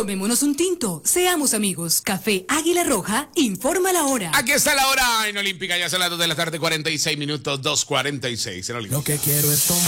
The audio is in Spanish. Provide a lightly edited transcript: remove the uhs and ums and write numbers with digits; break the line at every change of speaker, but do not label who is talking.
Tomémonos un tinto, seamos amigos. Café Águila Roja, informa la hora.
Aquí está la hora en Olímpica, ya son las 2 de la tarde, 46 minutos, 2:46 en Olímpica.
Lo que quiero es tomar.